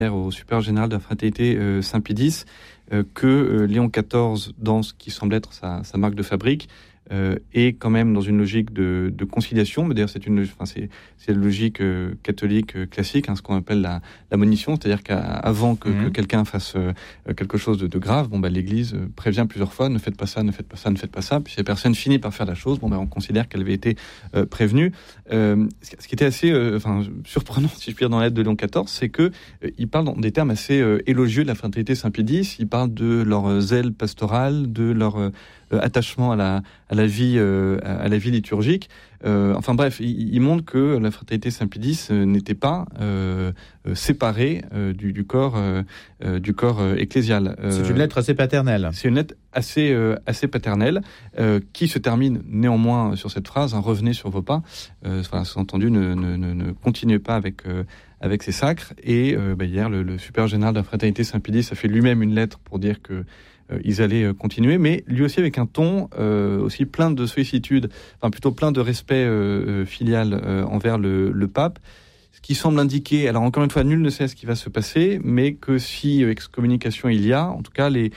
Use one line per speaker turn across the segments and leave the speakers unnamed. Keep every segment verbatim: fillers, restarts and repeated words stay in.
au supérieur général de la fraternité euh, Saint-Pie-X euh, que euh, Léon quatorze, dans ce qui semble être sa, sa marque de fabrique, euh, est quand même dans une logique de, de conciliation. Mais d'ailleurs, c'est une, enfin, c'est, c'est la logique euh, catholique euh, classique, hein, ce qu'on appelle la, la monition, c'est-à-dire qu'avant que, mmh. que quelqu'un fasse euh, quelque chose de, de grave, bon, bah, l'Église euh, prévient plusieurs fois, ne faites pas ça, ne faites pas ça, ne faites pas ça. Puis si la personne finit par faire la chose, bon, bah, on considère qu'elle avait été euh, prévenue. Euh, ce qui était assez, euh, enfin, surprenant, si je puis dire, dans la lettre de Léon quatorze, c'est que euh, il parle dans des termes assez euh, élogieux de la fraternité Saint-Pie-X. Il parle de leur euh, zèle pastoral, de leur euh, attachement à la à la vie euh, à la vie liturgique. Euh, enfin bref, il, il montre que la fraternité Saint-Pie-X euh, n'était pas euh, euh, séparée euh, du, du corps euh, euh, du corps euh, ecclésial.
Euh, c'est une lettre assez paternelle.
C'est une lettre assez euh, assez paternelle euh, qui se termine néanmoins sur cette phrase hein, revenez sur vos pas. Euh, voilà, sous-entendu, ne, ne, ne, ne continuez pas avec euh, avec ces sacres. Et euh, bah, hier, le, le supérieur général de la fraternité Saint-Pie-X a fait lui-même une lettre pour dire que Euh, ils allaient euh, continuer, mais lui aussi avec un ton euh, aussi plein de sollicitude, enfin plutôt plein de respect euh, filial euh, envers le, le pape, ce qui semble indiquer, alors encore une fois, nul ne sait ce qui va se passer, mais que si euh, excommunication il y a, en tout cas, les,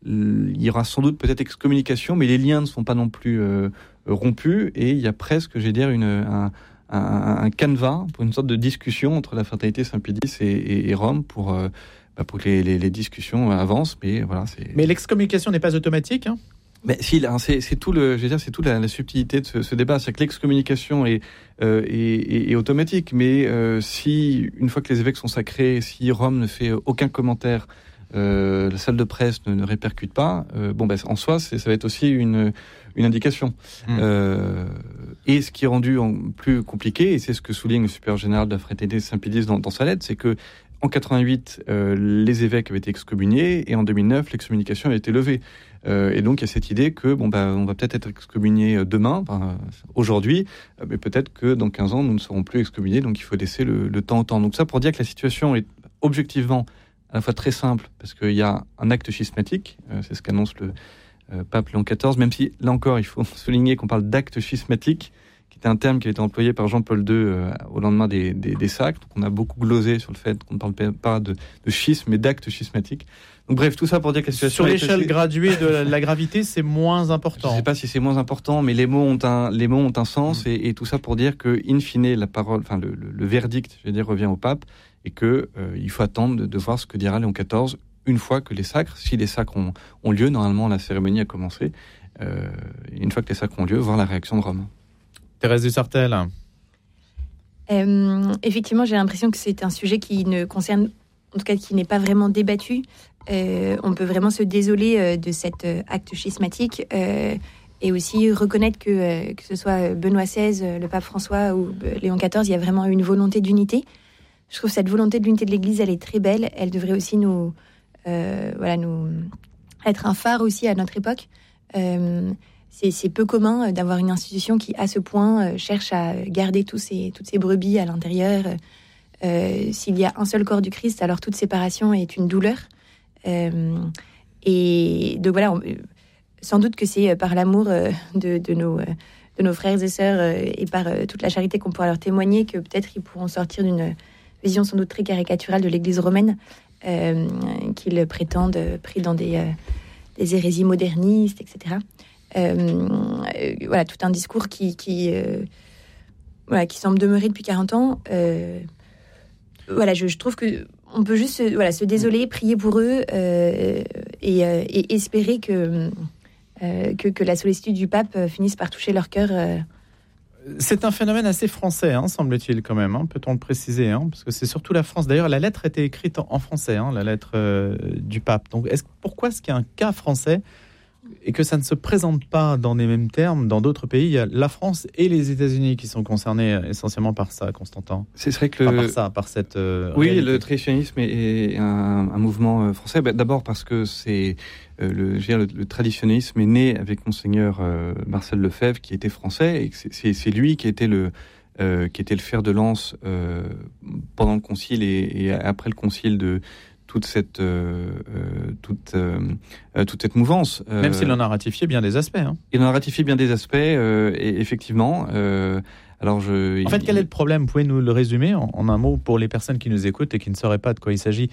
il y aura sans doute peut-être excommunication, mais les liens ne sont pas non plus euh, rompus, et il y a presque, j'ai dire, une, un, un, un canevas pour une sorte de discussion entre la fraternité Saint-Pie-X et, et, et Rome pour... Euh, pour que les, les, les discussions avancent, mais voilà. C'est...
Mais l'excommunication n'est pas automatique, hein ?
Mais si, là, c'est, c'est tout le, je veux dire, c'est toute la, la subtilité de ce, ce débat, c'est que l'excommunication est, euh, est, est, est automatique, mais euh, si une fois que les évêques sont sacrés, si Rome ne fait aucun commentaire, euh, la salle de presse ne, ne répercute pas, euh, bon, ben en soi, c'est, ça va être aussi une, une indication. Mmh. Euh, et ce qui est rendu en, plus compliqué, et c'est ce que souligne le supérieur général de la fraternité Saint-Pie-X dans, dans sa lettre, c'est que en quatre-vingt-huit, euh, les évêques avaient été excommuniés, et en deux mille neuf, l'excommunication a été levée. Euh, et donc, il y a cette idée que, bon, bah, on va peut-être être excommunié demain, enfin, aujourd'hui, euh, mais peut-être que dans quinze ans, nous ne serons plus excommuniés, donc il faut laisser le, le temps au temps. Donc ça, pour dire que la situation est objectivement à la fois très simple, parce qu'il y a un acte schismatique, euh, c'est ce qu'annonce le euh, pape Léon quatorze, même si, là encore, il faut souligner qu'on parle d'acte schismatique, qui était un terme qui a été employé par Jean-Paul deux euh, au lendemain des, des, des sacres. Donc on a beaucoup glosé sur le fait qu'on ne parle pas de, de schisme, mais d'acte schismatique. Donc bref, tout ça pour dire que la situation...
Sur l'échelle assez... graduée de la, la gravité, c'est moins important.
Je ne sais pas si c'est moins important, mais les mots ont un, les mots ont un sens, mmh. et, et tout ça pour dire que, in fine, la parole, enfin le, le, le verdict, je vais dire, revient au pape, et que euh, il faut attendre de, de voir ce que dira Léon quatorze une fois que les sacres, si les sacres ont, ont lieu, normalement la cérémonie a commencé, euh, une fois que les sacres ont lieu, voir la réaction de Rome.
Thérèse Dussartel.
Euh, effectivement, j'ai l'impression que c'est un sujet qui ne concerne, en tout cas qui n'est pas vraiment débattu. Euh, on peut vraiment se désoler euh, de cet euh, acte schismatique euh, et aussi reconnaître que, euh, que ce soit Benoît seize, le pape François ou euh, Léon quatorze, il y a vraiment une volonté d'unité. Je trouve que cette volonté de l'unité de l'Église, elle est très belle. Elle devrait aussi nous, euh, voilà, nous être un phare aussi à notre époque. Euh, C'est, c'est peu commun d'avoir une institution qui, à ce point, euh, cherche à garder tous ces, toutes ces brebis à l'intérieur. Euh, s'il y a un seul corps du Christ, alors toute séparation est une douleur. Euh, et donc voilà, on, sans doute que c'est par l'amour euh, de, de, nos, euh, de nos frères et sœurs euh, et par euh, toute la charité qu'on pourra leur témoigner que peut-être ils pourront sortir d'une vision sans doute très caricaturale de l'Église romaine euh, qu'ils prétendent pris dans des, euh, des hérésies modernistes, et cetera. Euh, euh, voilà, tout un discours qui, qui, euh, voilà, qui semble demeurer depuis quarante ans. Euh, voilà, je, je trouve qu'on peut juste voilà, se désoler, prier pour eux euh, et, euh, et espérer que, euh, que, que la sollicitude du pape finisse par toucher leur cœur. Euh.
C'est un phénomène assez français, hein, semble-t-il quand même, hein, peut-on le préciser, hein, parce que c'est surtout la France. D'ailleurs, la lettre était écrite en, en français, hein, la lettre euh, du pape. Donc, est-ce, pourquoi est-ce qu'il y a un cas français et que ça ne se présente pas dans les mêmes termes dans d'autres pays? Il y a la France et les États-Unis qui sont concernés essentiellement par ça, Constantin.
C'est vrai que le...
enfin, par ça, par cette. Euh,
oui,
réalité.
Le traditionnisme est un, un mouvement français. Ben, d'abord parce que c'est euh, le, je veux dire, le, le traditionnisme est né avec Monseigneur euh, Marcel Lefebvre, qui était français, et c'est, c'est, c'est lui qui était le euh, qui était le fer de lance euh, pendant le concile et, et après le concile de toute cette euh, toute euh, toute cette mouvance. Euh,
Même s'il en a ratifié bien des aspects. Hein.
Il en a ratifié bien des aspects, euh, et effectivement. Euh, Alors je,
en fait, quel est le problème ? Vous pouvez nous le résumer en, en un mot pour les personnes qui nous écoutent et qui ne sauraient pas de quoi il s'agit ?